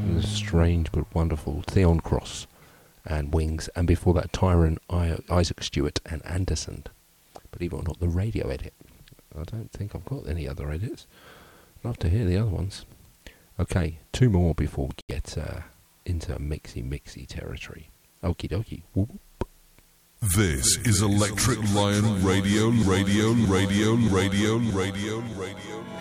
The strange but wonderful Theon Cross and Wings, and before that Tyrone, Isaac Stewart and Anderson. Believe it or not, the radio edit. I don't think I've got any other edits. I'd love to hear the other ones. Okay, 2 more before we get into mixy territory. Okie dokie. Whoop. This is Electric Lion Radio.